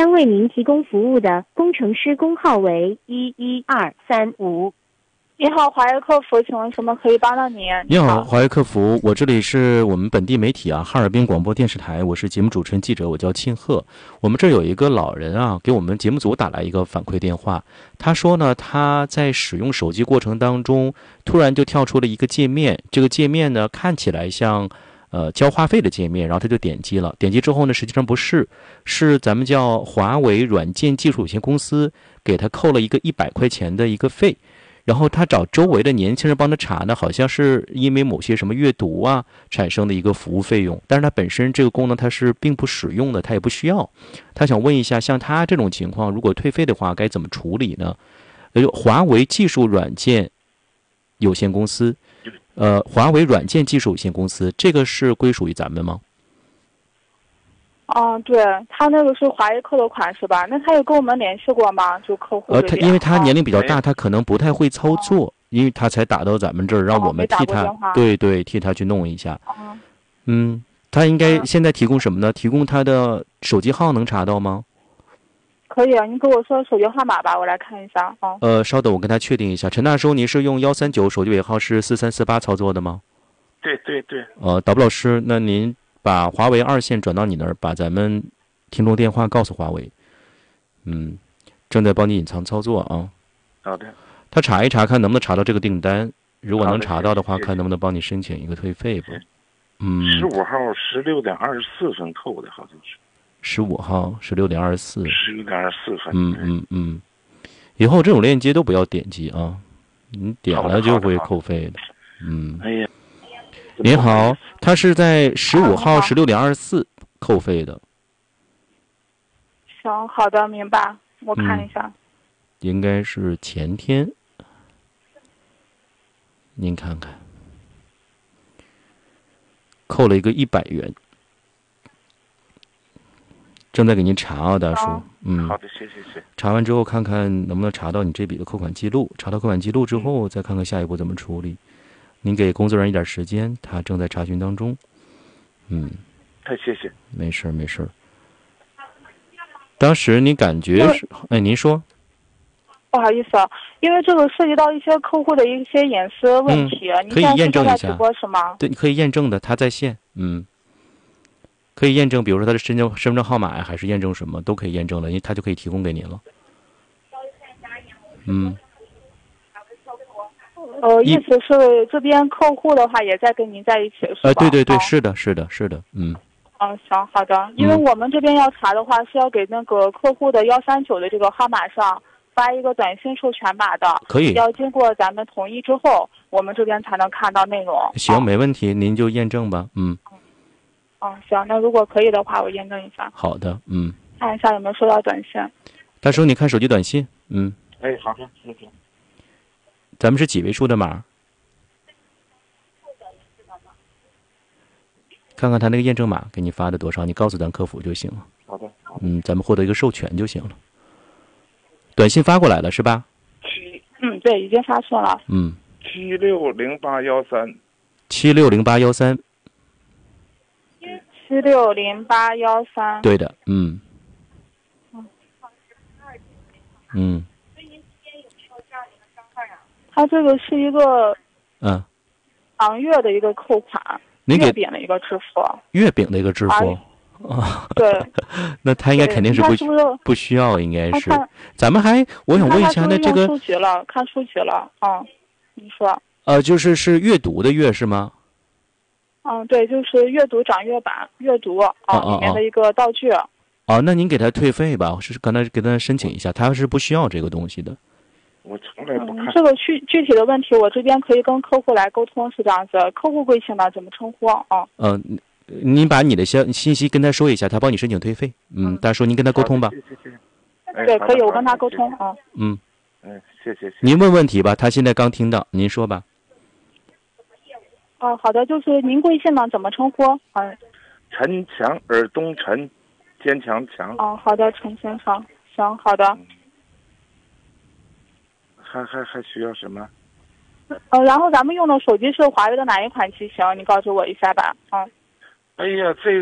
将为您提供服务的工程师工号为11235。 你好，华为客服，请问什么可以帮到您？ 你好，华为客服，我这里是我们本地媒体啊，哈尔滨广播电视台，我是节目主持人记者，我叫庆贺。我们这有一个老人啊，给我们节目组打来一个反馈电话，他说呢，他在使用手机过程当中，突然就跳出了一个界面，这个界面呢看起来像交话费的界面，然后他就点击了，点击之后呢，实际上不是，是咱们叫华为软件技术有限公司给他扣了一个100块钱的一个费。然后他找周围的年轻人帮他查呢，好像是因为某些什么阅读啊产生的一个服务费用，但是他本身这个功能他是并不使用的，他也不需要。他想问一下，像他这种情况，如果退费的话，该怎么处理呢？华为技术软件有限公司，华为软件技术有限公司，这个是归属于咱们吗？ 对，他那个是华为扣的款是吧？那他有跟我们联系过吗？就客户这边。 因为他年龄比较大，他可能不太会操作，因为他才打到咱们这儿，让我们替他，替他去弄一下。他应该现在提供什么呢？提供他的手机号能查到吗？ 可以啊，您给我说手机号码吧，我来看一下啊。 稍等，我跟他确定一下。陈大叔，您是用139手机尾号是4348操作的吗？ 对。 导播老师，那您把华为2线转到你那儿，把咱们听众电话告诉华为。正在帮你隐藏操作啊。 好的。 他查一查，看能不能查到这个订单。如果能查到的话，看能不能帮你申请一个退费吧。 15号16点24分扣的，好像是。 15号16点24。 11点24分。 以后这种链接都不要点击啊，你点了就会扣费的。 哎呀。 您好，他是在15号16点24扣费的。 行，好的，明白。我看一下。 应该是前天。您看看，扣了一个100元。正在给您查啊，大叔。 好的，谢谢。 查完之后看看能不能查到你这笔的扣款记录，查到扣款记录之后再看看下一步怎么处理。您给工作人员一点时间，他正在查询当中。 太谢谢。 没事。当时你感觉是？您说。 不好意思啊，因为这个涉及到一些客户的一些隐私问题， 可以验证一下。 直播是吗？ 对，你可以验证的，他在线。可以验证，比如说他的身份证号码呀，还是验证什么都可以验证的，因为他就可以提供给您了。 意思是这边客户的话也在跟您在一起是吧？ 对，是的。 行，好的。因为我们这边要查的话，是要给那个客户的139的这个号码上发一个短信授权码的， 可以。 要经过咱们同意之后，我们这边才能看到内容。 行，没问题，您就验证吧。 行，那如果可以的话，我验证一下。 好的， 看一下有没有收到短信。 大叔，你看手机短信。 好的，谢谢。 咱们是几位数的码？看看他那个验证码给你发的多少，你告诉咱客服就行了。 好的。 咱们获得一个授权就行了。短信发过来了是吧？ 对，已经发送了。 760813。 760813。 760813。 对的。 它这个是一个昂月的一个扣款，月饼的一个支付。月饼的一个支付。对。 那他应该肯定是不需要，应该是。咱们我想问一下，那这个看书局了。你说。 是阅读的阅是吗？ 对，就是阅读掌阅版阅读里面的一个道具。 那您给他退费吧，是刚才给他申请一下，他是不需要这个东西的。 我从来不看。 这个具体的问题，我这边可以跟客户来沟通，是这样子。客户贵姓呢？怎么称呼您把你的信息跟他说一下，他帮你申请退费。大叔，您跟他沟通吧。 谢。 对，可以，我跟他沟通谢谢。 您问问题吧，他现在刚听到，您说吧。 好的，就是您贵姓呢？怎么称呼？ 陈强，尔东陈，坚强强。 好的，陈先生。行，好的。 还需要什么？ 然后咱们用的手机是华为的哪一款机型？你告诉我一下吧。 哎呀，这个。